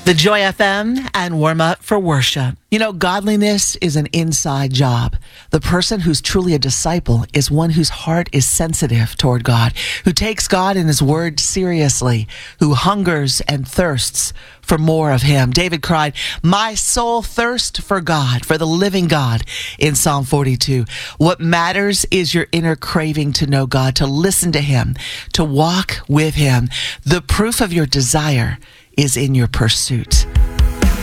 The Joy FM and warm up for worship. You know, godliness is an inside job. The person who's truly a disciple is one whose heart is sensitive toward God, who takes God and his word seriously, who hungers and thirsts for more of him. David cried, "My soul thirsts for God, for the living God," in Psalm 42. What matters is your inner craving to know God, to listen to him, to walk with him. The proof of your desire is in your pursuit.